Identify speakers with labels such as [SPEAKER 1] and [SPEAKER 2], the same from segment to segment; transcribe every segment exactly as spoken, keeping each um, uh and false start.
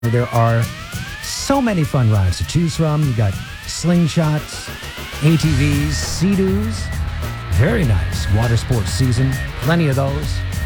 [SPEAKER 1] There are so many fun rides to choose from. You got slingshots, A T Vs, Sea-Doos. Very nice water sports season. Plenty of those.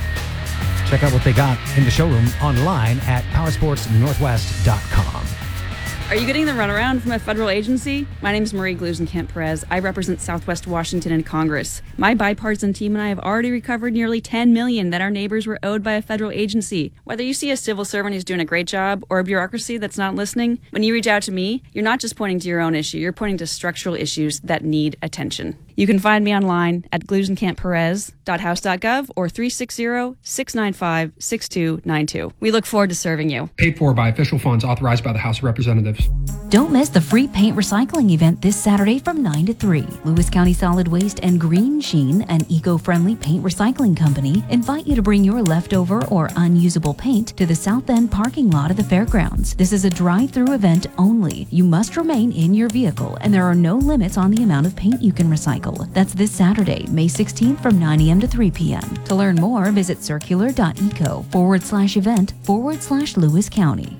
[SPEAKER 1] Check out what they got in the showroom online at powersports northwest dot com.
[SPEAKER 2] Are you getting the runaround from a federal agency? My name is Marie Glusenkamp-Perez. I represent Southwest Washington in Congress. My bipartisan team and I have already recovered nearly ten million dollars that our neighbors were owed by a federal agency. Whether you see a civil servant who's doing a great job or a bureaucracy that's not listening, when you reach out to me, you're not just pointing to your own issue, you're pointing to structural issues that need attention. You can find me online at glusenkamp perez dot house dot gov or three six zero, six nine five, six two nine two. We look forward to serving you.
[SPEAKER 3] Paid for by official funds authorized by the House of Representatives.
[SPEAKER 4] Don't miss the free paint recycling event this Saturday from nine to three. Lewis County Solid Waste and Green Sheen, an eco-friendly paint recycling company, invite you to bring your leftover or unusable paint to the South End parking lot of the fairgrounds. This is a drive-through event only. You must remain in your vehicle, and there are no limits on the amount of paint you can recycle. That's this Saturday, May sixteenth from nine a.m. to three p.m. To learn more, visit circular.eco forward slash event forward slash Lewis County.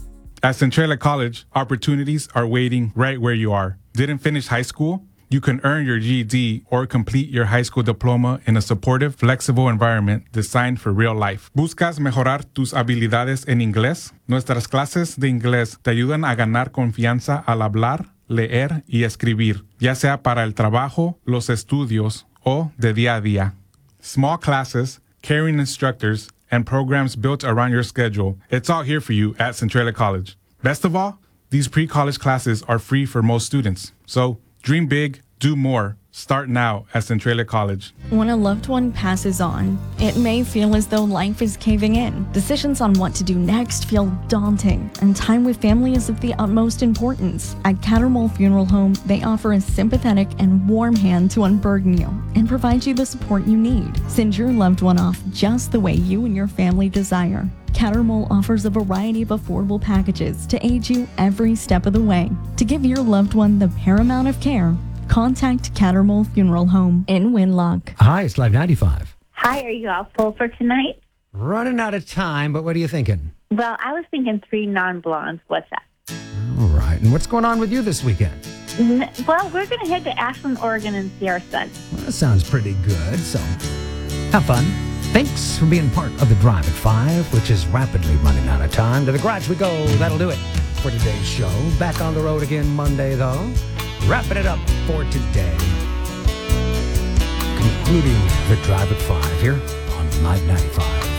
[SPEAKER 5] At Centralia College, opportunities are waiting right where you are. Didn't finish high school? You can earn your G E D or complete your high school diploma in a supportive, flexible environment designed for real life. ¿Buscas mejorar tus habilidades en inglés? Nuestras clases de inglés te ayudan a ganar confianza al hablar, leer y escribir, ya sea para el trabajo, los estudios o de día a día. Small classes, caring instructors, and programs built around your schedule. It's all here for you at Centralia College. Best of all, these pre-college classes are free for most students. So dream big, do more. Start now at Centralia College.
[SPEAKER 6] When a loved one passes on, it may feel as though life is caving in. Decisions on what to do next feel daunting, and time with family is of the utmost importance. At Cattermole Funeral Home, they offer a sympathetic and warm hand to unburden you and provide you the support you need. Send your loved one off just the way you and your family desire. Cattermole offers a variety of affordable packages to aid you every step of the way. To give your loved one the paramount of care, contact Cattermole Funeral Home in Winlock.
[SPEAKER 1] Hi, it's Live ninety-five.
[SPEAKER 7] Hi, are you all full for tonight?
[SPEAKER 1] Running out of time, but what are you thinking?
[SPEAKER 7] Well, I was thinking three non-blondes. What's that?
[SPEAKER 1] All right. And what's going on with you this weekend?
[SPEAKER 7] N- well, we're going to head to Ashland, Oregon and see our son.
[SPEAKER 1] Well, that sounds pretty good, so have fun. Thanks for being part of the Drive at five, which is rapidly running out of time. To the garage we go. That'll do it for today's show. Back on the road again Monday, though. Wrapping it up for today. Concluding the Drive at five here on Live ninety-five.